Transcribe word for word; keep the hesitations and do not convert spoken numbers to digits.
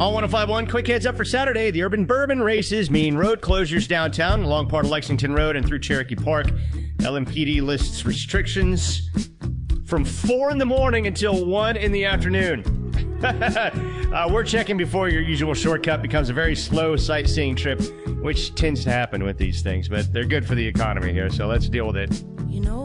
All one oh five point one, quick heads up for Saturday. The Urban Bourbon races mean road closures downtown, along part of Lexington Road and through Cherokee Park. L M P D lists restrictions from four in the morning until one in the afternoon. uh, we're checking before your usual shortcut becomes a very slow sightseeing trip, which tends to happen with these things, but they're good for the economy here, so let's deal with it. You know.